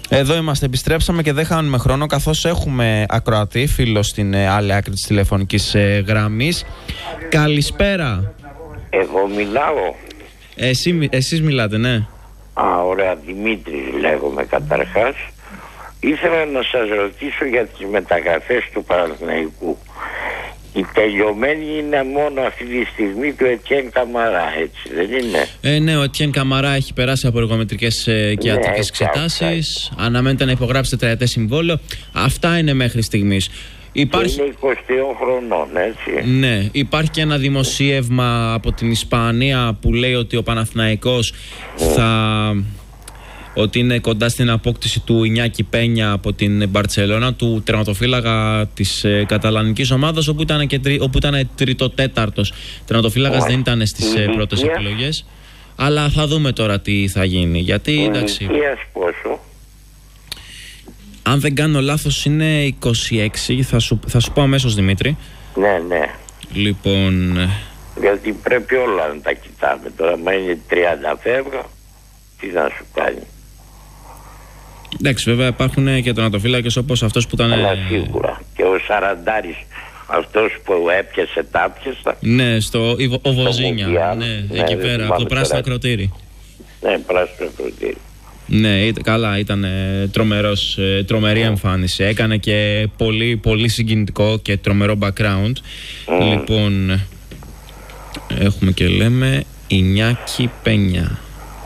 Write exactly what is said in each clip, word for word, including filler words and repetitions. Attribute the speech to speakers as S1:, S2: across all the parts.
S1: Εδώ είμαστε, επιστρέψαμε και δεν χάνουμε χρόνο, καθώς έχουμε ακροατή φίλο στην ε, άλλη άκρη της τηλεφωνικής ε, γραμμής. Καλησπέρα.
S2: Εγώ μιλάω.
S1: Εσύ, εσείς μιλάτε, ναι.
S2: Α, ωραία, Δημήτρης λέγομαι καταρχάς. Ήθελα να σας ρωτήσω για τις μεταγραφές του Παναθηναϊκού. Η τελειωμένη είναι μόνο αυτή τη στιγμή του Ετιέν Καμαρά, έτσι δεν είναι?
S1: Ε, ναι, ο Ετιέν Καμαρά έχει περάσει από εργομετρικές ε, και ιατρικές ναι, εξετάσεις. Αναμένεται να υπογράψει τριετές συμβόλαιο. Αυτά είναι μέχρι στιγμής. Υπάρχει...
S2: Είναι είκοσι δύο χρονών, έτσι.
S1: Ναι, υπάρχει και ένα δημοσίευμα από την Ισπανία που λέει ότι ο Παναθηναϊκός mm. θα... ότι είναι κοντά στην απόκτηση του Ινιάκη Πένια από την Μπαρτσελώνα, του τερματοφύλακα της ε, καταλανικής ομάδας, όπου ήταν, και τρι, όπου ήταν τριτοτέταρτος. Τερματοφύλακας oh. δεν ήταν στις ε, πρώτες επιλογές. Αλλά θα δούμε τώρα τι θα γίνει. Γιατί, εντάξει,
S2: πόσο?
S1: Αν δεν κάνω λάθος είναι είκοσι έξι. Θα σου, θα σου πω αμέσως, Δημήτρη.
S2: Ναι, ναι.
S1: Λοιπόν...
S2: Γιατί πρέπει όλα να τα κοιτάμε. Τώρα, μα είναι τριάντα φεύγα, τι να σου κάνει.
S1: Εντάξει, βέβαια υπάρχουν και τερματοφύλακες όπως αυτός που ήταν.
S2: Αλλά σίγουρα. Και ο Σαραντάρης, αυτός που έπιασε τα πιαστα.
S1: Ναι, στο ο Βοζίνια. Ναι, ναι, εκεί πέρα, από το πράσινο ακροτήρι.
S2: Ναι, πράσινο ακροτήρι.
S1: Ναι, καλά, ήταν ε, τρομερός, ε, τρομερή yeah. εμφάνιση. Έκανε και πολύ, πολύ συγκινητικό και τρομερό background. Mm. Λοιπόν, έχουμε και λέμε Ινιάκη Πένια.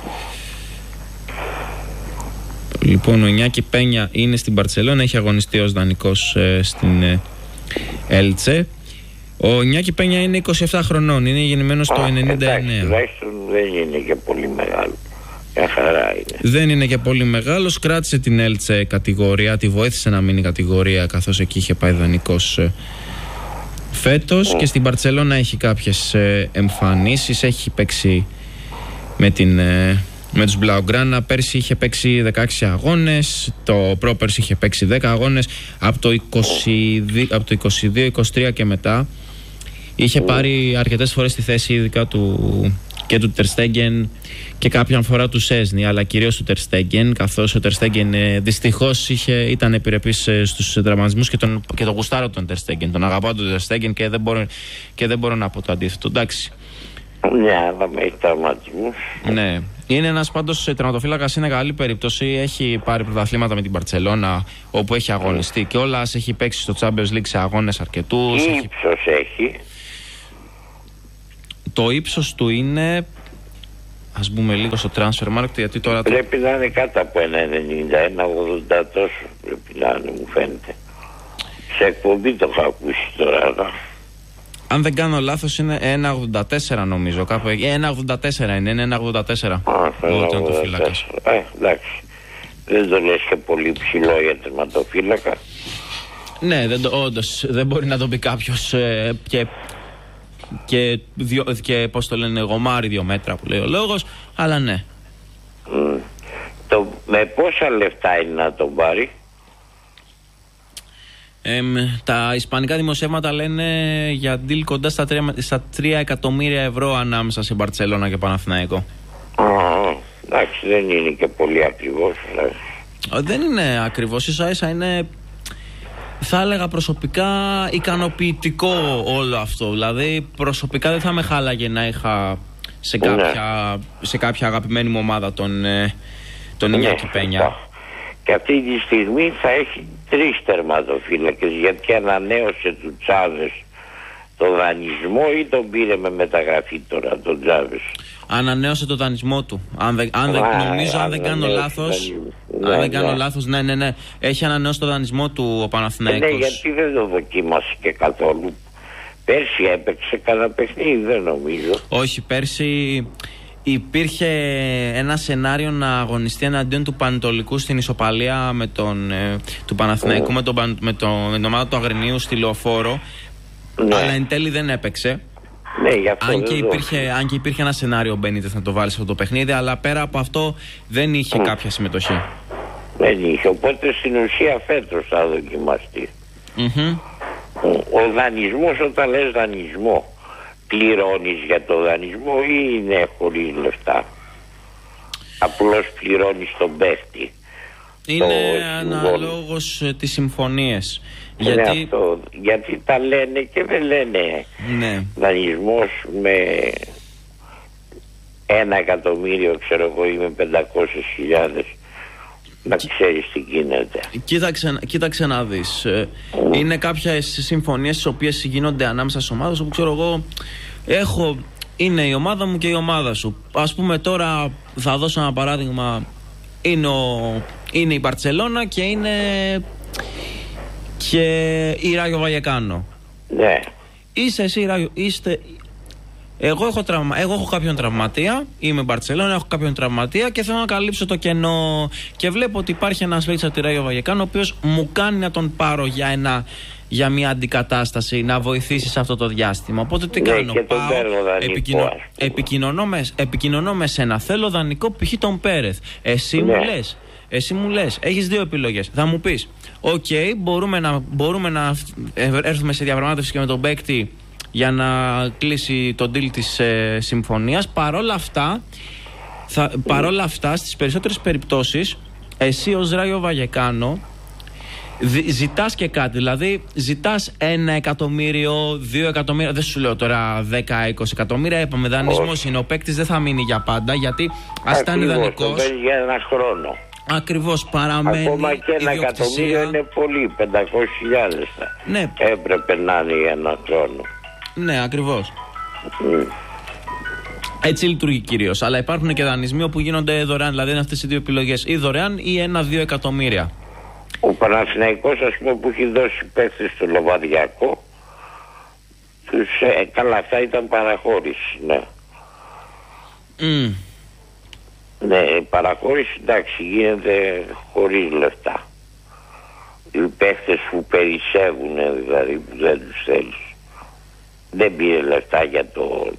S1: Λοιπόν, ο Ινιάκη Πένια είναι στην Μπαρτσελώνα, έχει αγωνιστεί ως δανεικός ε, στην ε, Έλτσε. Ο Ινιάκη Πένια είναι είκοσι επτά χρονών, είναι γεννημένος το ενενήντα εννέα.
S2: Τουλάχιστον δεν είναι και πολύ μεγάλο. Μια χαρά είναι.
S1: Δεν είναι και πολύ μεγάλος, κράτησε την Έλτσε κατηγορία, τη βοήθησε να μείνει κατηγορία, καθώς εκεί είχε πάει δανεικός ε, φέτος. Mm. Και στην Μπαρτσελώνα έχει κάποιες ε, εμφανίσεις, έχει παίξει με την... Ε, με τους Μπλαουγκράνα. Πέρσι είχε παίξει δεκαέξι αγώνες, το πρόπερσι είχε παίξει δέκα αγώνες. Από το είκοσι δύο είκοσι τρία και μετά είχε πάρει αρκετές φορές τη θέση, ειδικά του, και του Τερ Στέγγεν και κάποια φορά του Σέσνη, αλλά κυρίως του Τερ Στέγγεν, καθώς ο Τερ Στέγγεν δυστυχώς είχε, ήταν επιρρεπής στους τραυματισμούς και τον, και τον γουστάρω τον Τερ Στέγγεν, τον αγαπάω τον Τερ Στέγγεν και δεν μπορώ, και δεν μπορώ να πω το αντίθετο. Εντάξει.
S2: Ναι, αλλά με τραυματισμούς.
S1: Ναι. Είναι ένας πάντως τερματοφύλακας, είναι καλή περίπτωση. Έχει πάρει πρωταθλήματα με την Μπαρτσελώνα, όπου έχει αγωνιστεί και όλα. Έχει παίξει στο Champions League σε αγώνες αρκετούς.
S2: Τι ύψος έχει?
S1: Το ύψος του είναι, ας μπούμε λίγο στο Transfermarkt, γιατί τώρα
S2: πρέπει το... να είναι κάτω από ένα ενενήντα, ένα ογδόντα τόσο πρέπει να είναι, μου φαίνεται. Σε εκπομπή το έχω ακούσει τώρα.
S1: Αν δεν κάνω λάθος είναι ένα ογδόντα τέσσερα νομίζω, κάπου εκεί. ένα ογδόντα τέσσερα είναι, είναι ένα ογδόντα τέσσερα.
S2: Α, ο τερματοφύλακας. Ε, εντάξει. Δεν το λες και πολύ ψηλό για τερματοφύλακα.
S1: Ναι, δεν, όντως, δεν μπορεί να το πει κάποιος ε, και, και, δυο, και πώς το λένε, γομάρι δύο μέτρα που λέει ο λόγος, αλλά ναι.
S2: Mm. Το, με πόσα λεφτά είναι να τον πάρει?
S1: Ε, τα ισπανικά δημοσιεύματα λένε για deal κοντά στα τρία, στα τρία εκατομμύρια ευρώ ανάμεσα σε Μπαρτσελώνα και Παναθηναϊκό.
S2: Ah, εντάξει, δεν είναι και πολύ ακριβώς.
S1: Δεν είναι ακριβώς, ίσα ίσα είναι, θα έλεγα προσωπικά, ικανοποιητικό όλο αυτό. Δηλαδή προσωπικά δεν θα με χάλαγε να είχα σε κάποια, ναι. σε κάποια αγαπημένη μου ομάδα τον, τον Ινιάκη ναι, Πένια.
S2: Και αυτή τη στιγμή θα έχει τρεις τερματοφύλακες, γιατί ανανέωσε του Τσάβες το δανεισμό ή τον πήρε με μεταγραφή τώρα τον Τσάβες?
S1: Ανανέωσε το δανεισμό του. Αν δεν, αν δεν, Α, νομίζω αν δεν κάνω λάθος, ναι, αν δεν κάνω ναι. λάθος, ναι, ναι, ναι. Έχει ανανεώσει το δανεισμό του ο Παναθηναϊκός.
S2: Ναι, γιατί δεν το δοκίμασε και καθόλου. Πέρσι έπαιξε κανένα παιχνίδι, δεν νομίζω.
S1: Όχι, πέρσι υπήρχε ένα σενάριο να αγωνιστεί εναντίον του Πανετολικού στην ισοπαλία με τον, ε, του Παναθηναϊκού mm. με, τον, με, το, με την ομάδα του Αγρινίου στη Λεωφόρο, ναι. αλλά εν τέλει δεν έπαιξε.
S2: Ναι, γι' αυτό
S1: αν, και υπήρχε, αν και υπήρχε ένα σενάριο Μπένιτες να το βάλει σε αυτό το παιχνίδι, αλλά πέρα από αυτό δεν είχε mm. κάποια συμμετοχή.
S2: Δεν είχε, οπότε στην ουσία φέτος θα δοκιμαστεί. Mm-hmm. Ο δανεισμός, όταν λες δανεισμό, πληρώνεις για το δανεισμό ή είναι χωρίς λεφτά? Απλώς πληρώνεις τον παίχτη.
S1: Είναι αναλόγως ε, τις συμφωνίες.
S2: Είναι
S1: γιατί...
S2: αυτό, γιατί τα λένε και δεν λένε.
S1: Ναι.
S2: Δανεισμός με ένα εκατομμύριο, ξέρω εγώ, ή με πεντακόσιες χιλιάδες. Να ξέρεις τι γίνεται.
S1: Κοίταξε, κοίταξε να δεις. Ε, mm. Είναι κάποιες συμφωνίες τις οποίες γίνονται ανάμεσα στις ομάδες, όπου ξέρω εγώ έχω, είναι η ομάδα μου και η ομάδα σου. Ας πούμε τώρα θα δώσω ένα παράδειγμα. Είναι, ο, είναι η Μπαρτσελώνα και είναι και η Ράγιο Βαγεκάνο.
S2: Ναι.
S1: Είσαι εσύ Ράγιο, είστε... Εγώ έχω, τραυμα... Εγώ έχω κάποιον τραυματία, είμαι Μπαρτσελώνα, έχω κάποιον τραυματία και θέλω να καλύψω το κενό. Και βλέπω ότι υπάρχει ένας παίκτης από τη Ράγιο Βαγεκάνο, ο οποίος μου κάνει να τον πάρω για, ένα... για μια αντικατάσταση, να βοηθήσει σε αυτό το διάστημα. Οπότε τι
S2: ναι,
S1: κάνω,
S2: και
S1: πάω, επικοινω... επικοινωνώ, με... επικοινωνώ με σένα, θέλω δανεικό π.χ. τον Πέρεθ. Εσύ ναι. μου λες, εσύ μου λες, έχεις δύο επιλογές. Θα μου πεις, οκ, okay, μπορούμε, να... μπορούμε να έρθουμε σε διαπραγμάτευση και με τον παίκτη για να κλείσει το deal της ε, συμφωνίας. Παρόλα αυτά, θα, παρόλα αυτά, στις περισσότερες περιπτώσεις, εσύ ως Ράγιο Βαγεκάνο δι, ζητάς και κάτι. Δηλαδή, ζητάς ένα εκατομμύριο, δύο εκατομμύρια. Δεν σου λέω τώρα δέκα είκοσι εκατομμύρια. Είπαμε, δανεισμός είναι. Ο παίκτης δεν θα μείνει για πάντα. Γιατί ας ήταν δανεικός.
S2: Για ένα χρόνο.
S1: Ακριβώς, παραμένει.
S2: Ακόμα και ένα εκατομμύριο είναι πολύ. πεντακόσιες χιλιάδες
S1: ναι.
S2: έπρεπε να είναι για ένα χρόνο.
S1: Ναι, ακριβώς.
S2: Mm.
S1: Έτσι λειτουργεί κυρίως. Αλλά υπάρχουν και δανεισμοί όπου γίνονται δωρεάν. Δηλαδή είναι αυτές οι δύο επιλογές. Ή δωρεάν ή ένα-δύο εκατομμύρια.
S2: Ο Παναθηναϊκός, ας πούμε, που έχει δώσει παίχτες στο Λοβαδιακό, τους, ε, καλά, αυτά ήταν παραχώρηση, ναι.
S1: Mm.
S2: Ναι, παραχώρηση, εντάξει, γίνεται χωρίς λεφτά. Οι παίχτες που περισσεύουν, δηλαδή, που δεν τους θέλεις. Δεν πήρε λεφτά για το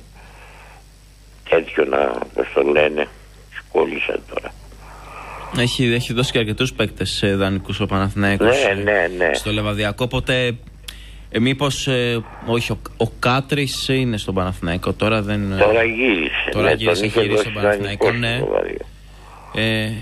S2: τέτοιο να, πώς το λένε, σκόλισα τώρα.
S1: Έχει, έχει δώσει και αρκετούς παίκτες ε, δανεικούς ο Παναθηναϊκός
S2: ναι, ναι, ναι.
S1: στο Λεβαδιακό, οπότε ε, μήπως, ε, όχι, ο, ο Κάτρης είναι στον Παναθηναϊκό, τώρα δεν...
S2: Τώρα γύρισε.
S1: Τώρα
S2: ναι,
S1: γύρισε, γύρισε στον Παναθηναϊκό, ναι. Ε,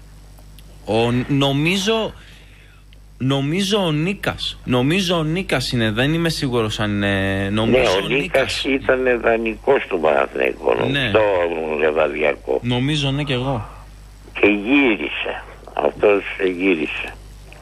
S1: ο, νομίζω... Νομίζω ο Νίκας. Νομίζω ο Νίκας είναι, δεν είμαι σίγουρος αν είναι. Νομίζω
S2: ναι, ο, ο Νίκας ήταν δανεικός στο Παναθηναϊκό, ναι. Στο Λεβαδιακό.
S1: Νομίζω ναι και εγώ.
S2: Και γύρισε. Αυτός γύρισε.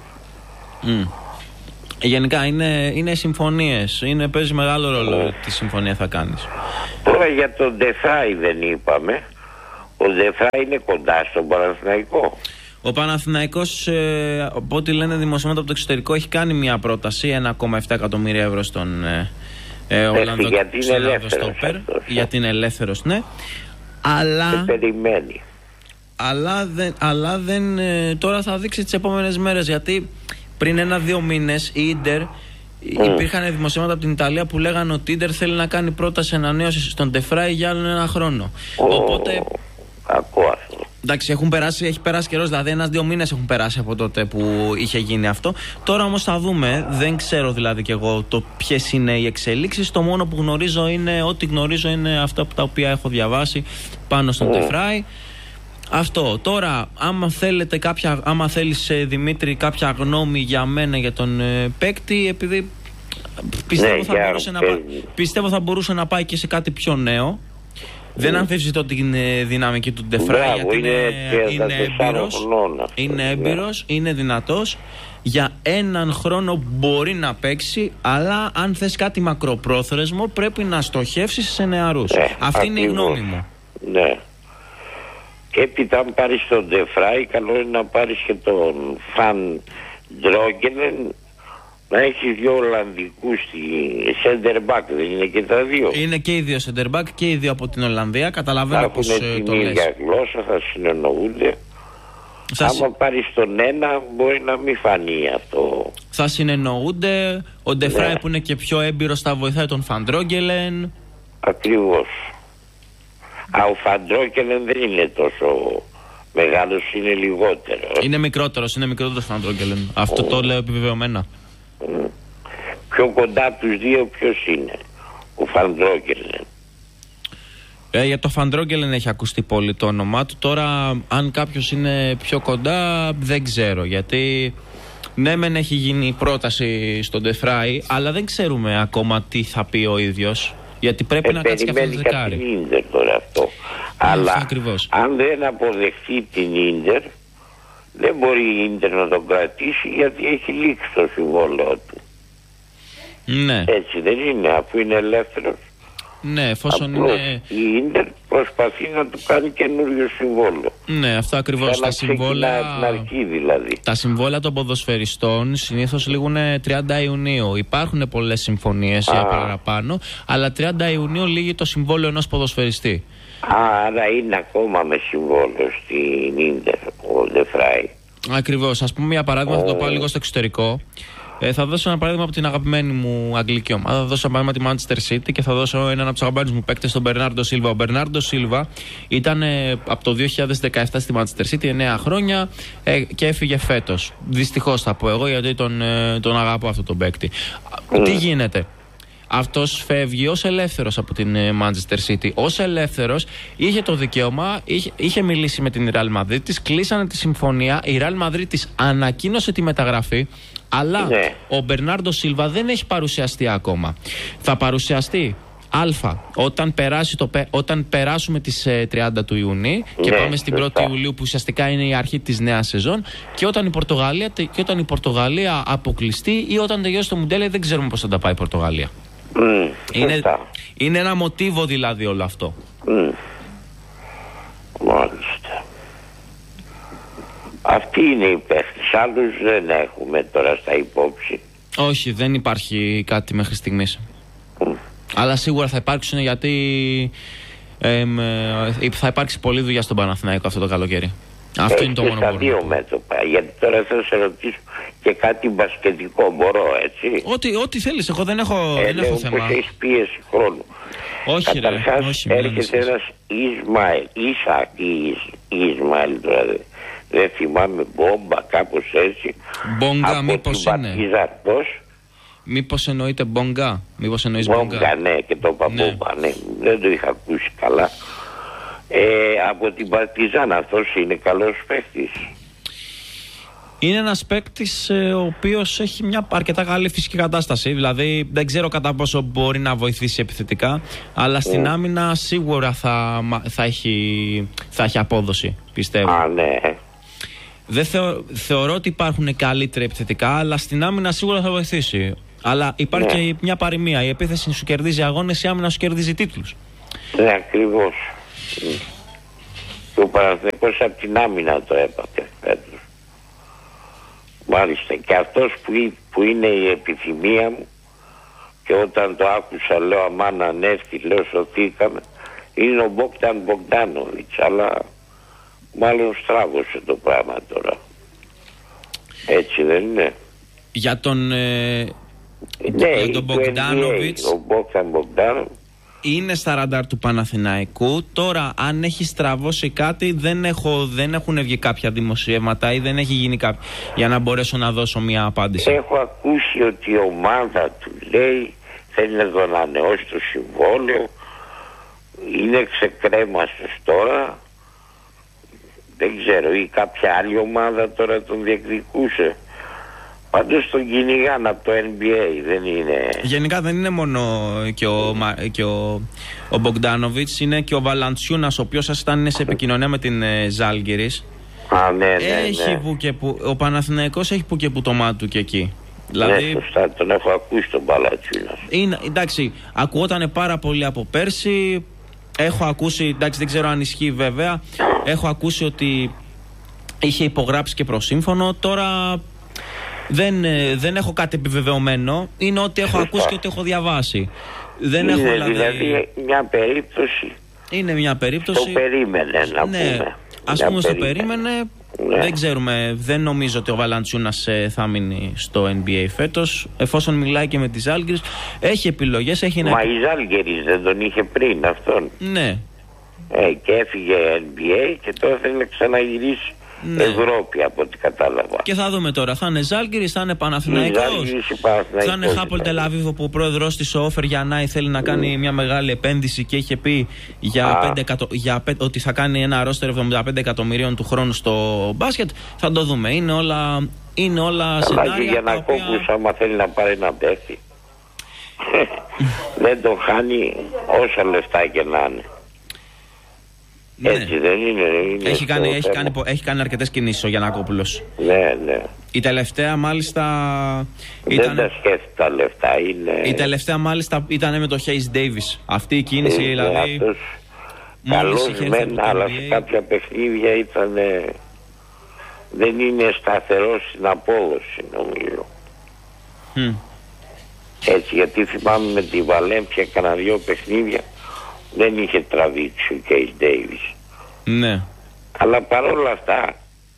S1: Mm. Γενικά είναι, είναι συμφωνίες. Είναι, παίζει μεγάλο ρόλο mm. τι συμφωνία θα κάνεις.
S2: Τώρα για τον Ντεφράι δεν είπαμε. Ο Ντεφράι είναι κοντά στον Παναθηναϊκό.
S1: Ο Παναθηναϊκός, ε, από ό,τι λένε δημοσιεύματα από το εξωτερικό, έχει κάνει μια πρόταση ένα κόμμα επτά εκατομμύρια ευρώ στον ε, ε, Ολλανδό στόπερ. Γιατί είναι ελεύθερος, ναι. Αλλά.
S2: Και περιμένει.
S1: Αλλά δεν. Αλλά δεν ε, τώρα θα δείξει τις επόμενες μέρες. Γιατί πριν ένα-δύο μήνες η Ίντερ. Mm. Υπήρχαν δημοσιεύματα από την Ιταλία που λέγανε ότι η Ίντερ θέλει να κάνει πρόταση ανανέωσης στον Ντεφράι για άλλο ένα χρόνο. Oh, Οπότε.
S2: Κακό αυτό.
S1: Εντάξει, έχουν περάσει, έχει περάσει καιρός, δηλαδή ένας-δύο μήνες έχουν περάσει από τότε που είχε γίνει αυτό. Τώρα όμως θα δούμε, δεν ξέρω δηλαδή κι εγώ το ποιες είναι οι εξελίξεις. Το μόνο που γνωρίζω είναι, ό,τι γνωρίζω είναι αυτά που τα οποία έχω διαβάσει πάνω στον Ντεφράι. Αυτό. Τώρα, άμα θέλετε κάποια, άμα θέλεις Δημήτρη κάποια γνώμη για μένα για τον ε, παίκτη, επειδή πιστεύω, ναι, θα μπορούσε να, πιστεύω θα μπορούσε να πάει και σε κάτι πιο νέο. Δεν αμφισβητώ την δυναμική του Ντεφράι, γιατί είναι, είναι έμπειρος, είναι έμπειρος, είναι δυνατός. Για έναν χρόνο μπορεί να παίξει, αλλά αν θες κάτι μακροπρόθεσμο πρέπει να στοχεύσεις σε νεαρούς.
S2: Ναι,
S1: αυτή ακριβώς είναι η γνώμη μου.
S2: Ναι. Και έπειτα αν πάρεις τον Ντεφράι, καλό είναι να πάρεις και τον Φαν Ντρόγκενεν, να έχει δύο Ολλανδικούς στη center back, δεν είναι και τα δύο.
S1: Είναι και οι δύο center back και οι δύο από την Ολλανδία. Καταλαβαίνω πως ε, το λες.
S2: Για γλώσσα θα συνεννοούνται. Θα Άμα συ... πάρεις τον ένα, μπορεί να μην φανεί αυτό.
S1: Θα συνεννοούνται. Ο Ντεφράι, ναι, που είναι και πιο έμπειρος, θα βοηθάει τον Φαντρόγκελεν.
S2: Ακριβώς. Α, ο Φαντρόγκελεν δεν είναι τόσο μεγάλος, είναι λιγότερο.
S1: Είναι μικρότερος, είναι μικρότερος Φαντρόγκελεν. Αυτό oh. το λέω επιβεβαιωμένα.
S2: Mm. Πιο κοντά τους δύο ποιος είναι? Ο Φαντρόγκελεν.
S1: Ε, για το Φαντρόγκελεν έχει ακουστεί πολύ το όνομά του. Τώρα, αν κάποιος είναι πιο κοντά, δεν ξέρω. Γιατί ναι, μεν έχει γίνει πρόταση στον Ντεφράι, αλλά δεν ξέρουμε ακόμα τι θα πει ο ίδιος. Γιατί πρέπει ε, να κάτσει και αυτό το δεκάρι.
S2: Περιμένει την Ίντερ τώρα αυτό. Ε, αλλά
S1: ακριβώς.
S2: Αν δεν αποδεχτεί την Ίντερ, δεν μπορεί η Ίντερ να τον κρατήσει, γιατί έχει λήξει το συμβόλαιο του.
S1: Ναι.
S2: Έτσι δεν είναι, αφού είναι ελεύθερος.
S1: Ναι, εφόσον
S2: απλώς
S1: είναι.
S2: Η Ίντερ προσπαθεί να του κάνει καινούριο συμβόλαιο.
S1: Ναι, αυτό ακριβώς. Τα συμβόλαια.
S2: Δηλαδή.
S1: Τα συμβόλαια των ποδοσφαιριστών συνήθως λήγουν τριάντα Ιουνίου. Υπάρχουν πολλές συμφωνίες για παραπάνω, αλλά τριάντα Ιουνίου λήγει το συμβόλαιο ενός ποδοσφαιριστή.
S2: Α, άρα είναι ακόμα με συμβόλαιο στην Ίντερ ο Ντεφράι.
S1: Ακριβώς. Ας πούμε για παράδειγμα, oh. θα το πάω λίγο στο εξωτερικό. Ε, θα δώσω ένα παράδειγμα από την αγαπημένη μου αγγλική ομάδα. Θα δώσω ένα παράδειγμα τη Manchester City και θα δώσω έναν από τους αγαπημένους μου παίκτες, τον Μπερνάρντο Σίλβα. Ο Μπερνάρντο Σίλβα ήταν ε, από το δύο χιλιάδες δεκαεπτά στη Manchester City, εννέα χρόνια, ε, και έφυγε φέτος. Δυστυχώς θα πω εγώ, γιατί τον, ε, τον αγαπώ αυτόν τον παίκτη. Mm. Τι γίνεται? Αυτός φεύγει ως ελεύθερος από την Manchester City. Ως ελεύθερος είχε το δικαίωμα, είχε, είχε μιλήσει με την Real Madrid, της κλείσανε τη συμφωνία, η Real Madrid της ανακοίνωσε τη μεταγραφή, αλλά ναι. ο Μπερνάρντο Σίλβα δεν έχει παρουσιαστεί ακόμα. Θα παρουσιαστεί Α, όταν, περάσει το, όταν περάσουμε τις ε, τριάντα του Ιουνίου και ναι, πάμε στην πρώτη Ιουλίου, που ουσιαστικά είναι η αρχή της νέας σεζόν, και όταν η Πορτογαλία, και όταν η Πορτογαλία αποκλειστεί ή όταν τελειώσει το Μουντέλε, δεν ξέρουμε πώς θα τα πάει η Πορτογαλία. Mm, είναι, είναι ένα μοτίβο δηλαδή όλο αυτό.
S2: Mm. Μάλιστα. Αυτοί είναι οι παίχτες. Άλλους δεν έχουμε τώρα στα υπόψη.
S1: Όχι, δεν υπάρχει κάτι μέχρι στιγμής. Mm. Αλλά σίγουρα θα υπάρξουν, γιατί ε, ε, θα υπάρξει πολλή δουλειά στον Παναθηναϊκό αυτό το καλοκαίρι. Αυτό
S2: Έχει
S1: είναι το μόνο που
S2: μπορώ. Δύο μέτωπα. Γιατί τώρα θέλω να σε ρωτήσω και κάτι μπασκετικό, μπορώ, έτσι?
S1: Ό,τι, ό,τι θέλεις, εγώ δεν έχω,
S2: ε,
S1: δεν έχω θέμα.
S2: Πως έχεις πίεση χρόνου.
S1: Όχι,
S2: καταρχάς,
S1: ρε, όχι,
S2: έρχεται ένας Ισμαήλ, Ίσα Ισμαήλ, τώρα δεν θυμάμαι, Μπόμπα, κάπως έτσι.
S1: Μπόγκα, μήπως είναι?
S2: Πατίζα, πώς?
S1: Μήπως εννοείται Μπόγκα? Μήπως εννοείς
S2: Μπόγκα? Μπόγκα, ναι, και το είπα ναι. Μπόμπα, ναι, δεν το είχα ακούσει καλά. Ε, από την Παρτιζάν, αυτός είναι καλός παίκτης.
S1: Είναι ένας παίκτης ε, ο οποίος έχει μια αρκετά καλή φυσική κατάσταση. Δηλαδή δεν ξέρω κατά πόσο μπορεί να βοηθήσει επιθετικά, αλλά στην mm. άμυνα σίγουρα θα, θα, έχει, θα έχει απόδοση, πιστεύω.
S2: Α, ναι.
S1: Δεν θεω, θεωρώ ότι υπάρχουν καλύτερα επιθετικά, αλλά στην άμυνα σίγουρα θα βοηθήσει. Αλλά υπάρχει ναι. και μια παροιμία. Η επίθεση σου κερδίζει αγώνες, η άμυνα σου κερδίζει τίτλους.
S2: Ναι, ακριβώς. Και ο Παναθηναϊκός από την άμυνα το έπαθε φέτος. Μάλιστα. Και αυτός που, που είναι η επιθυμία μου, και όταν το άκουσα λέω αμάν αν έρθει, λέω σωθήκαμε, είναι ο Μπόγκταν Μπογκδάνοβιτς, αλλά μάλλον στράβωσε το πράγμα τώρα. Έτσι δεν είναι?
S1: Για τον, ε,
S2: ναι,
S1: για τον Μπογκδάνοβιτς,
S2: ο Μπόγκταν Μπογκδάνοβιτς
S1: είναι στα ραντάρ του Παναθηναϊκού. Τώρα, αν έχει στραβώσει κάτι, δεν, έχω, δεν έχουν βγει κάποια δημοσιεύματα ή δεν έχει γίνει κάποιο, για να μπορέσω να δώσω μια απάντηση.
S2: Έχω ακούσει ότι η ομάδα του λέει θέλει να τον ανανεώσει το συμβόλαιο. Είναι ξεκρέμαστος τώρα. Δεν ξέρω, ή κάποια άλλη ομάδα τώρα τον διεκδικούσε. Πάντως τον κυνηγάνε από το N B A, δεν είναι...
S1: Γενικά δεν είναι μόνο και ο, και ο, ο Μπογκδάνοβιτς, είναι και ο Βαλαντσιούνας, ο οποίος ήταν σε επικοινωνία με την ε, Ζάλγκιρις.
S2: Α, ναι, ναι,
S1: έχει
S2: ναι.
S1: Που και που, ο Παναθηναϊκός έχει που και που το μάτι του και εκεί.
S2: Δηλαδή... Ναι, σωστά, τον έχω ακούσει τον Βαλαντσιούνα.
S1: Είναι, εντάξει, ακούγονταν πάρα πολύ από πέρσι. Έχω ακούσει, εντάξει, δεν ξέρω αν ισχύει βέβαια, έχω ακούσει ότι είχε υπογράψει και προσύμφωνο. Τώρα... Δεν, δεν έχω κάτι επιβεβαιωμένο. Είναι ότι έχω ακούσει και ότι έχω διαβάσει. Δεν
S2: είναι
S1: έχω,
S2: δηλαδή... δηλαδή μια περίπτωση.
S1: Είναι μια περίπτωση.
S2: Το περίμενε να
S1: ναι,
S2: πούμε.
S1: Ας πούμε στο περίμενε. Ναι. Δεν ξέρουμε. Δεν νομίζω ότι ο Βαλαντσιούνας θα μείνει στο N B A φέτος. Εφόσον μιλάει και με τις Ζάλγκιρις, έχει επιλογές. Έχει
S2: Μα
S1: να...
S2: η Ζάλγκιρις δεν τον είχε πριν αυτόν?
S1: Ναι.
S2: Ε, και έφυγε N B A και τώρα θέλει να ξαναγυρίσει ναι. Ευρώπη από ό,τι κατάλαβα.
S1: Και θα δούμε τώρα, θα είναι Ζάλγκιρις, θα είναι Παναθηναϊκός, θα είναι Χάπολ Τελ Αβίβ, όπου ο πρόεδρος της ο Όφερ Γιαννάη θέλει να κάνει mm. μια μεγάλη επένδυση και είχε πει για ah. πέντε εκατο... για πέ... ότι θα κάνει ένα ρόστερ εβδομήντα πέντε εκατομμυρίων του χρόνου στο μπάσκετ. Θα το δούμε, είναι όλα, είναι όλα σενάρια.
S2: Αλλά και για να
S1: οποία...
S2: κόκκους, άμα θέλει να πάρει ένα παίχτη δεν τον χάνει όσα λεφτά και να είναι. Ναι. Έτσι δεν είναι, είναι
S1: έχει, κάνει, έχει, κάνει, έχει κάνει αρκετές κινήσεις ο Γιαννακόπουλος.
S2: Ναι, ναι.
S1: Η τελευταία μάλιστα
S2: δεν ήταν, τα σκέφτεται τα λεφτά είναι...
S1: Η τελευταία μάλιστα ήταν με το Hayes Davis. Αυτή η κίνηση ε, δηλαδή
S2: αυτός καλός μεν, αλλά σε κάποια παιχνίδια ήταν δεν είναι σταθερός στην απόδοση νομίζω. mm. Έτσι, γιατί θυμάμαι με τη Βαλένθια κάνα δυο παιχνίδια δεν είχε τραβήξει ο Κέις Ντέιβις.
S1: Ναι.
S2: Αλλά παρόλα αυτά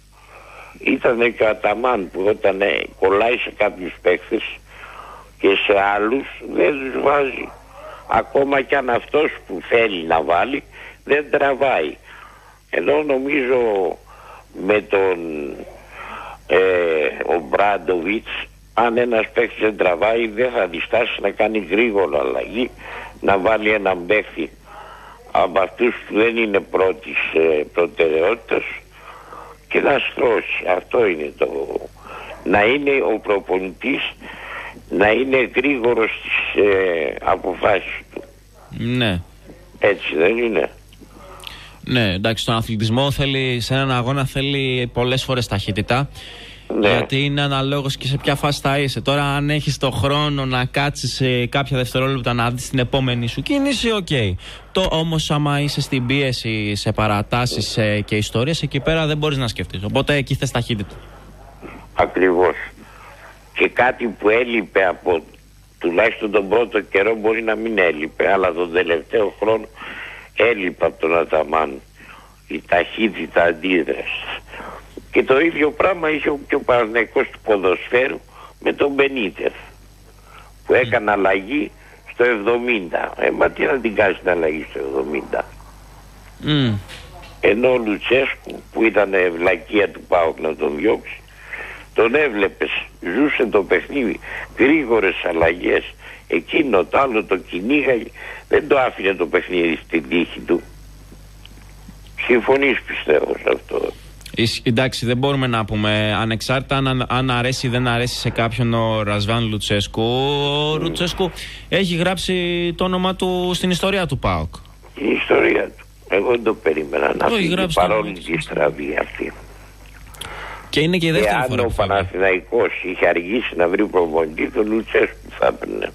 S2: ήταν και ο Αταμάν που όταν ε, κολλάει σε κάποιους παίκτες και σε άλλους δεν τους βάζει. Ακόμα κι αν αυτός που θέλει να βάλει δεν τραβάει. Ενώ νομίζω με τον ε, ο Μπράντοβιτς, αν ένας παίκτης δεν τραβάει δεν θα διστάσει να κάνει γρήγορα αλλαγή, να βάλει έναν παίκτη από αυτούς που δεν είναι πρώτης ε, προτεραιότητας και να στρώσει. Αυτό είναι το... Να είναι ο προπονητής, να είναι γρήγορος στις ε, αποφάσεις του.
S1: Ναι.
S2: Έτσι δεν είναι?
S1: Ναι, εντάξει, στον αθλητισμό θέλει, σε έναν αγώνα θέλει πολλές φορές ταχύτητα. Ναι. Γιατί είναι αναλόγως και σε ποια φάση θα είσαι. Τώρα, αν έχεις το χρόνο να κάτσεις σε κάποια δευτερόλεπτα να δεις την επόμενη σου κίνηση, οκ. Okay. Το όμως, άμα είσαι στην πίεση, σε παρατάσεις και ιστορίες, εκεί πέρα δεν μπορείς να σκεφτείς. Οπότε εκεί θες ταχύτητα.
S2: Ακριβώς. Και κάτι που έλειπε από τουλάχιστον τον πρώτο καιρό, μπορεί να μην έλειπε, αλλά τον τελευταίο χρόνο έλειπε από τον Αταμάν η ταχύτητα αντίδρασης. Και το ίδιο πράγμα είχε και ο Παναθηναϊκός του ποδοσφαίρου με τον Μπενίτεφ που έκανε mm. αλλαγή στο εβδομήντα. Ε, μα τι να την κάνει την αλλαγή στο εβδομήντα. Mm. Ενώ ο Λουτσέσκου που ήταν ευλακία του ΠΑΟΚ να τον διώξει, τον έβλεπες, ζούσε το παιχνίδι, γρήγορες αλλαγές, εκείνο το άλλο το κυνήγαγε, δεν το άφηνε το παιχνίδι στην τύχη του. Συμφωνείς πιστεύω σε αυτό?
S1: Εντάξει, δεν μπορούμε να πούμε ανεξάρτητα αν, αν αρέσει ή δεν αρέσει σε κάποιον ο Ρασβάν Λουτσέσκου. Ο mm. Λουτσέσκου έχει γράψει το όνομα του στην ιστορία του ΠΑΟΚ.
S2: Η ιστορία του. Εγώ δεν το περίμενα να φύγει παρόλη τη στραβή αυτή.
S1: Και είναι και η δεύτερη
S2: και
S1: φορά.
S2: Αν ο Παναθηναϊκός είχε αργήσει να βρει προπονητή, τον Λουτσέσκου θα έπαιρνε.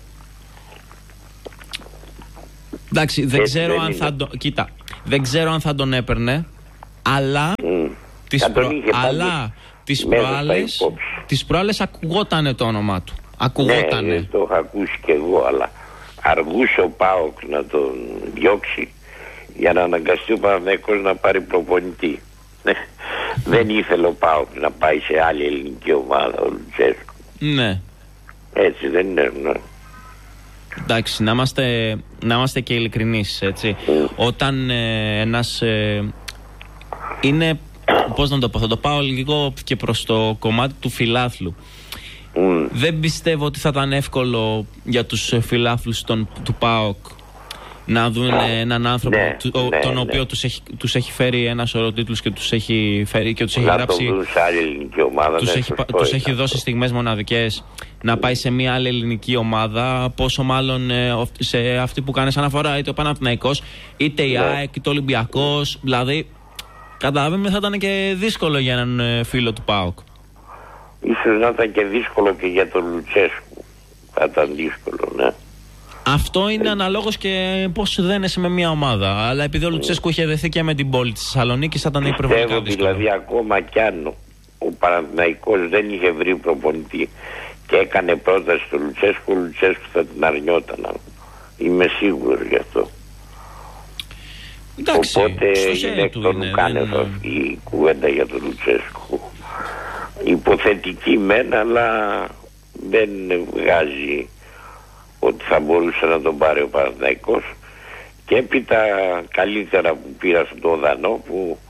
S1: Εντάξει, δεν
S2: Έτσι
S1: ξέρω
S2: δεν
S1: αν
S2: είναι.
S1: θα τον. Κοίτα, δεν ξέρω αν θα τον έπαιρνε, αλλά. Mm. Τις, προ... Αλλά τις προάλλες, τις προάλλες ακουγότανε το όνομά του. Ακουγότανε.
S2: Ναι, το είχα ακούσει και εγώ, αλλά αργούσε ο ΠΑΟΚ να τον διώξει για να αναγκαστεί ο Παναθηναϊκός να πάρει προπονητή. Δεν ήθελε ο ΠΑΟΚ να πάει σε άλλη ελληνική ομάδα, ο Λουτσέσκου.
S1: Ναι.
S2: Έτσι δεν είναι, ναι.
S1: Εντάξει, να είμαστε, να είμαστε και ειλικρινείς, έτσι. Mm. Όταν ε, ένας ε, είναι... Πώς να το πω, θα το πάω λίγο και προς το κομμάτι του φιλάθλου. Mm. Δεν πιστεύω ότι θα ήταν εύκολο για τους φιλάθλους των, του ΠΑΟΚ να δουν ah. έναν άνθρωπο ναι, του, ο, ναι, τον ναι. οποίο τους έχει, τους έχει φέρει ένα σωρό τίτλους και τους έχει, φέρει, και τους έχει γράψει,
S2: ομάδα,
S1: τους,
S2: ναι,
S1: έχει, τους έχει δώσει στιγμές μοναδικές, να πάει σε μια άλλη ελληνική ομάδα, πόσο μάλλον ε, σε αυτή που κάνεις αναφορά, είτε ο Παναθηναϊκός είτε η ναι. ΑΕΚ είτε ο Ολυμπιακός. Δηλαδή καταλαβαίνουμε θα ήταν και δύσκολο για έναν ε, φίλο του ΠΑΟΚ.
S2: Ίσως να ήταν και δύσκολο και για τον Λουτσέσκου. Θα ήταν δύσκολο, ναι.
S1: Αυτό είναι ε... αναλόγως και πώς δένεσαι με μια ομάδα. Αλλά επειδή ο Λουτσέσκου είχε δεθεί και με την πόλη της Θεσσαλονίκης, θα ήταν υπερβολικά δύσκολο.
S2: Δηλαδή, ακόμα κι αν ο Παναθηναϊκός δεν είχε βρει προπονητή και έκανε πρόταση στο Λουτσέσκου, ο Λουτσέσκου θα την αρνιόταν. Είμαι σίγουρος γι' αυτό.
S1: Εντάξει,
S2: οπότε είναι εκ των ουκάνευ αυτή η κουβέντα για τον Λουτσέσκου. Υποθετική μεν, αλλά δεν βγάζει ότι θα μπορούσε να τον πάρει ο Παναθηναϊκός. Και έπειτα καλύτερα που πήρα στον Δανό, που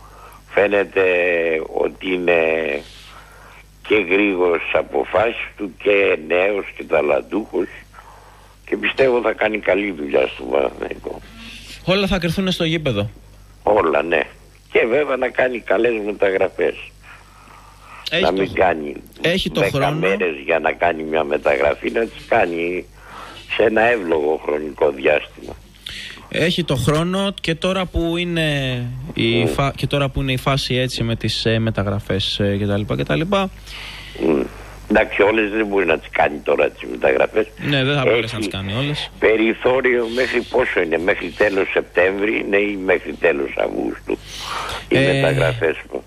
S2: Φαίνεται ότι είναι και γρήγορος στις αποφάσεις του και νέος και ταλαντούχος και πιστεύω θα κάνει καλή δουλειά στο Παναθηναϊκό.
S1: Όλα θα κρυθούν στο γήπεδο.
S2: Όλα, ναι. Και βέβαια να κάνει καλές μεταγραφές.
S1: Έχει
S2: να
S1: το...
S2: μην κάνει
S1: Έχει το
S2: δέκα
S1: χρόνο.
S2: μέρες για να κάνει μια μεταγραφή, να τις κάνει σε ένα εύλογο χρονικό διάστημα.
S1: Έχει το χρόνο και τώρα που είναι η, mm. φα... και τώρα που είναι η φάση έτσι με τις ε, μεταγραφές ε, κτλ. κτλ.
S2: Mm. Εντάξει, όλες δεν μπορεί να τις κάνει τώρα τις μεταγραφές.
S1: Ναι, δεν θα μπορέσει να τις κάνει όλες.
S2: Περιθώριο μέχρι πόσο είναι, μέχρι τέλος Σεπτέμβρη είναι ή μέχρι τέλος Αυγούστου οι
S1: ε...
S2: μεταγραφές μου.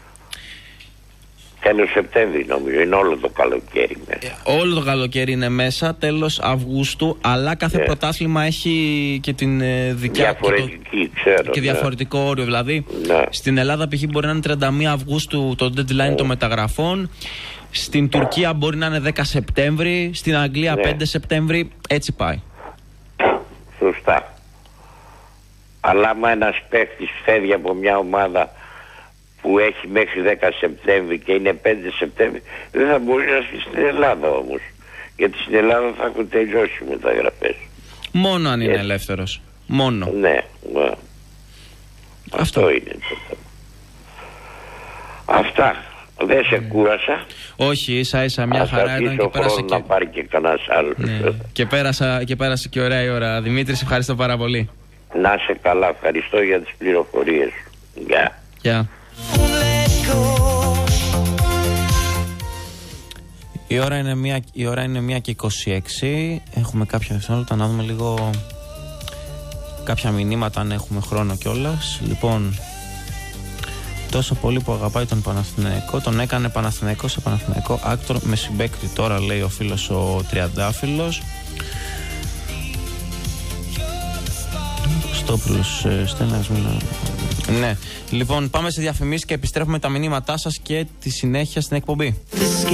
S2: Τέλος Σεπτέμβρη νομίζω, είναι όλο το καλοκαίρι μέσα.
S1: Όλο το καλοκαίρι είναι μέσα, τέλος Αυγούστου, αλλά κάθε yeah. πρωτάθλημα έχει και την ε, δικιά
S2: διαφορετική,
S1: και, το,
S2: ξέρω,
S1: και
S2: ναι.
S1: διαφορετικό όριο. Δηλαδή,
S2: ναι.
S1: στην Ελλάδα π.χ. μπορεί να είναι τριάντα μία Αυγούστου το deadline mm. των μεταγραφών, στην Τουρκία μπορεί να είναι δέκα Σεπτέμβρη, στην Αγγλία ναι. πέντε Σεπτέμβρη, έτσι πάει.
S2: Σωστά. Αλλά άμα ένας παίχτης φεύγει από μια ομάδα που έχει μέχρι δέκα Σεπτέμβρη και είναι πέντε Σεπτέμβρη, δεν θα μπορεί να έρθει στην Ελλάδα όμως. Γιατί στην Ελλάδα θα έχουν τελειώσει οι μεταγραφές.
S1: Μόνο αν είναι
S2: Έτσι.
S1: ελεύθερος. Μόνο.
S2: Ναι, ναι. Αυτό. Αυτό είναι το θέμα. Αυτά. Δεν σε κούρασα.
S1: Όχι, ίσα ίσα μια χαρά ήταν και πέρασε και...
S2: να πάρει και κανένας άλλος.
S1: Ναι. και, πέρασα, και πέρασε και ωραία η ώρα. Δημήτρη, σε ευχαριστώ πάρα πολύ.
S2: Να σε καλά, ευχαριστώ για τις πληροφορίες. Γεια.
S1: Yeah. Yeah. Η ώρα είναι μία, η ώρα είναι μία και είκοσι έξι. Έχουμε κάποια δευτερόλεπτα να δούμε λίγο κάποια μηνύματα αν έχουμε χρόνο κιόλας. Λοιπόν, τόσο πολύ που αγαπάει τον Παναθηναϊκό, τον έκανε Παναθηναϊκό σε Παναθηναϊκό άκτορ με συμπαίκτη τώρα, λέει ο φίλος ο Τριαντάφυλλος. Στόπουλος, Στέλλας, ναι. Λοιπόν, πάμε σε διαφημίσεις και επιστρέφουμε τα μηνύματά σας και τη συνέχεια στην εκπομπή.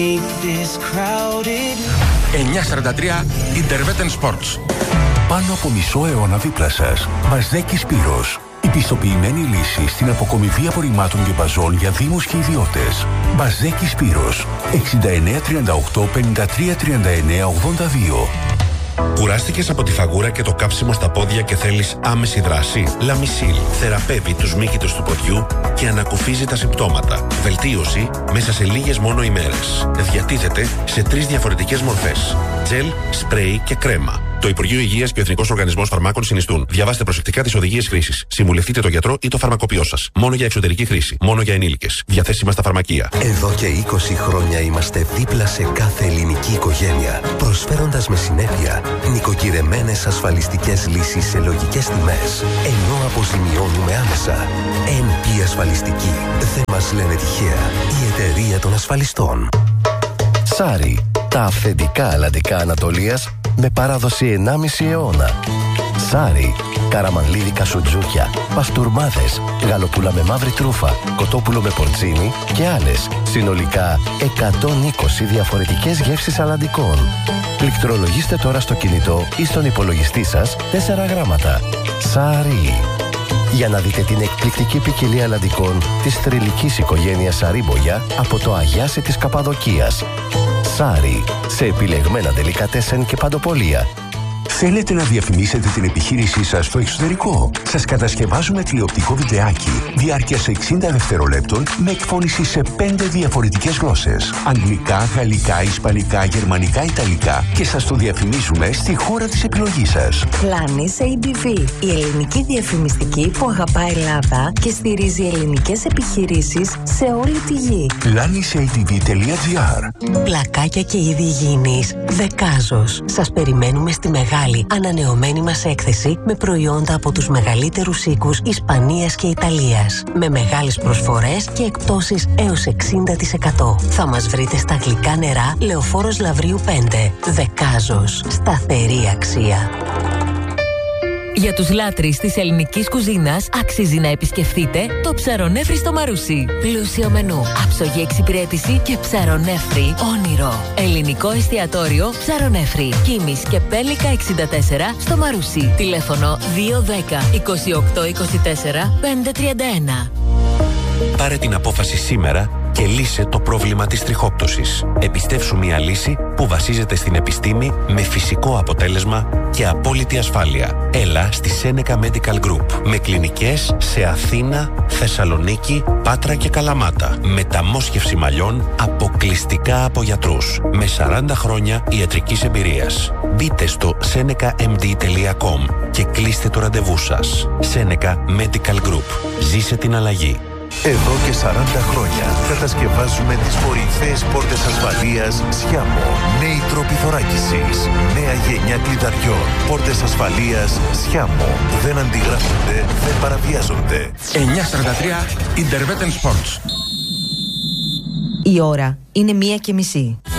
S3: εννιακόσια σαράντα τρία Intervetten Sports.
S4: Πάνω από μισό αιώνα δίπλα σας. Μπαζδέκη Σπύρος. Η πιστοποιημένη λύση στην αποκομιδή απορριμμάτων και μπαζών για δήμους και ιδιώτες. Μπαζδέκη Σπύρος. εξήντα εννέα τριάντα οκτώ πενήντα τρία τριάντα εννέα ογδόντα δύο.
S3: Κουράστηκες από τη φαγούρα και το κάψιμο στα πόδια και θέλεις άμεση δράση? Λαμισίλ θεραπεύει τους μύκητους του ποδιού και ανακουφίζει τα συμπτώματα. Βελτίωση μέσα σε λίγες μόνο ημέρες. Διατίθεται σε τρεις διαφορετικές μορφές: τζελ, σπρέι και κρέμα. Το Υπουργείο Υγείας και ο Εθνικός Οργανισμός Φαρμάκων συνιστούν. Διαβάστε προσεκτικά τις οδηγίες χρήσης. Συμβουλευτείτε τον γιατρό ή το φαρμακοποιό σας. Μόνο για εξωτερική χρήση. Μόνο για ενήλικες. Διαθέσιμα στα φαρμακεία.
S5: Εδώ και είκοσι χρόνια είμαστε δίπλα σε κάθε ελληνική οικογένεια, προσφέροντας με συνέπεια νοικοκυρεμένες ασφαλιστικές λύσεις σε λογικές τιμές, ενώ αποζημιώνουμε άμεσα. εν πι Ασφαλιστική. Δεν μας λένε τυχαία. Η εταιρεία των ασφαλιστών.
S6: Σάρι. Τα αυθεντικά αλλαντικά Ανατολίας με παράδοση ενάμιση αιώνα. Σάρι. Καραμανλίδικα σουτζούκια, παστούρμάδες, γαλοπούλα με μαύρη τρούφα, κοτόπουλο με πορτσίνι και άλλες. Συνολικά εκατόν είκοσι διαφορετικές γεύσεις αλλαντικών. Πληκτρολογήστε τώρα στο κινητό ή στον υπολογιστή σας τέσσερα γράμματα. Σάρι. Για να δείτε την εκπληκτική ποικιλία αλλαντικών της θρυλικής οικογένειας Σαρίμπογια από το Αγιάσι της Καπαδοκίας. Σάρι. Σε επιλεγμένα ντελικατέσεν και παντοπολία.
S4: Θέλετε να διαφημίσετε την επιχείρησή σας στο εξωτερικό? Σας κατασκευάζουμε τηλεοπτικό βιντεάκι διάρκειας εξήντα δευτερολέπτων με εκφώνηση σε πέντε διαφορετικές γλώσσες: αγγλικά, γαλλικά, ισπανικά, γερμανικά, ιταλικά, και σας το διαφημίζουμε στη χώρα της επιλογής σας.
S7: Planis έι ντι βι, η ελληνική διαφημιστική που αγαπάει Ελλάδα και στηρίζει ελληνικές επιχειρήσεις σε όλη τη γη.
S4: planis έι ντι βι τελεία τζι άρ.
S7: Πλακάκια και είδη υγιεινής Δεκάζος. Σας περιμένουμε στη μεγάλη ανανεωμένη μας έκθεση με προϊόντα από τους μεγαλύτερους οίκους Ισπανίας και Ιταλίας, με μεγάλες προσφορές και εκπτώσεις έως εξήντα τοις εκατό. Θα μας βρείτε στα γλυκά νερά Λεωφόρος Λαβρίου πέντε. Δεκάζος. Σταθερή αξία.
S8: Για τους λάτρεις της ελληνικής κουζίνας αξίζει να επισκεφτείτε το Ψαρονέφρι στο Μαρούσι. Πλούσιο μενού, άψογη εξυπηρέτηση και ψαρονέφρι όνειρο. Ελληνικό εστιατόριο Ψαρονέφρι. Κίμης και Πέλικα εξήντα τέσσερα στο Μαρούσι. Τηλέφωνο δύο ένα μηδέν είκοσι οκτώ είκοσι τέσσερα πεντακόσια τριάντα ένα.
S3: Πάρε την απόφαση σήμερα και λύσε το πρόβλημα της τριχόπτωσης. Επιστεύσου μια λύση που βασίζεται στην επιστήμη με φυσικό αποτέλεσμα και απόλυτη ασφάλεια. Έλα στη Seneca Medical Group με κλινικές σε Αθήνα, Θεσσαλονίκη, Πάτρα και Καλαμάτα. Μεταμόσχευση μαλλιών αποκλειστικά από γιατρούς με σαράντα χρόνια ιατρικής εμπειρίας. Μπείτε στο seneca m d τελεία com και κλείστε το ραντεβού σας. Seneca Medical Group. Ζήσε την αλλαγή.
S9: Εδώ και σαράντα χρόνια κατασκευάζουμε τις κορυφαίες πόρτες ασφαλείας Σιάμο. Νέοι τρόποι θωράκισης, νέα γενιά κλειδαριών. Πόρτες ασφαλείας Σιάμο. Δεν αντιγράφονται, δεν παραβιάζονται.
S10: εννιακόσια σαράντα τρία Intervetten Sports.
S11: Η ώρα είναι μία και μισή.